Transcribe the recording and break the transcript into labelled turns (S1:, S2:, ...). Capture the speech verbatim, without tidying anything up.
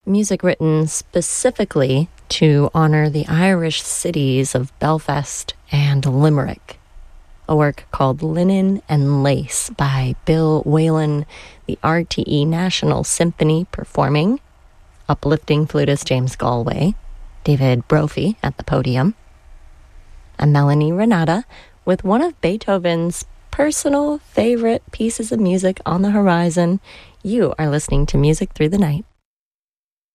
S1: Music written specifically to honor the Irish cities of Belfast and Limerick. A work called Linen and Lace by Bill Whalen, the R T E National Symphony performing, uplifting flutist James Galway, David Brophy at the podium, and Melanie Renata with one of Beethoven's personal favorite pieces of music on the horizon. You are listening to Music Through the Night.